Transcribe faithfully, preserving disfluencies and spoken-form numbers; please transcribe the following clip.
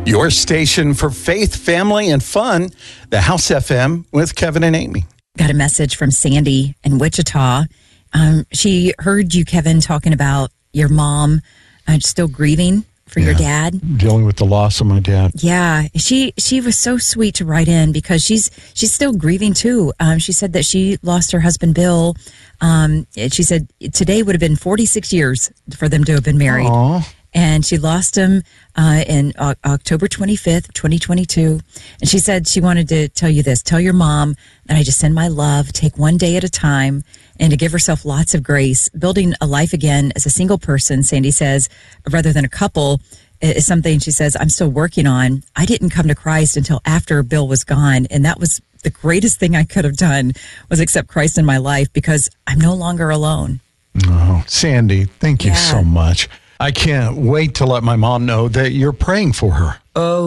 Your station for faith, family, and fun, the House F M with Kevin and Amy. Got a message from Sandy in Wichita. Um, she heard you, Kevin, talking about your mom uh, still grieving for yeah, your dad. Dealing with the loss of my dad. Yeah. She she was so sweet to write in because she's she's still grieving too. Um, she said that she lost her husband, Bill. Um, she said today would have been forty-six years for them to have been married. Aww. And she lost him uh, in uh, October twenty-fifth, twenty twenty-two. And she said she wanted to tell you this. Tell your mom that I just send my love, take one day at a time, and to give herself lots of grace. Building a life again as a single person, Sandy says, rather than a couple, is something she says I'm still working on. I didn't come to Christ until after Bill was gone. And that was the greatest thing I could have done was accept Christ in my life because I'm no longer alone. Oh, Sandy, thank you Yeah. so much. I can't wait to let my mom know that you're praying for her. Oh.